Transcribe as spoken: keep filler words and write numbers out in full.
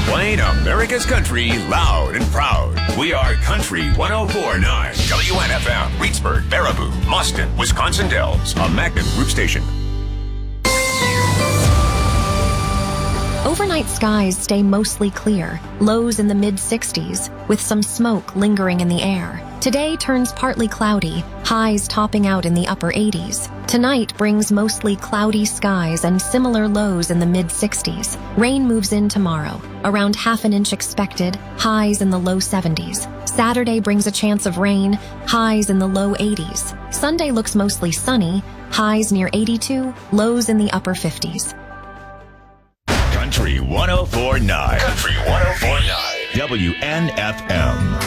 Playing America's country loud and proud. We are Country one oh four point nine. W N F M, Reedsburg, Baraboo, Boston, Wisconsin Dells. A Magnum Group station. Overnight skies stay mostly clear, lows in the mid sixties, with some smoke lingering in the air. Today turns partly cloudy, highs topping out in the upper eighties. Tonight brings mostly cloudy skies and similar lows in the mid sixties. Rain moves in tomorrow, around half an inch expected, highs in the low seventies. Saturday brings a chance of rain, highs in the low eighties. Sunday looks mostly sunny, highs near eighty-two, lows in the upper fifties. Country one oh four point nine. Country one oh four point nine. W N F M.